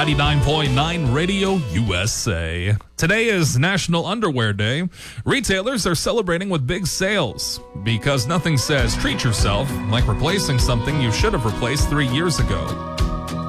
99.9 Radio USA. Today is National Underwear Day. Retailers are celebrating with big sales because nothing says treat yourself like replacing something you should have replaced 3 years ago.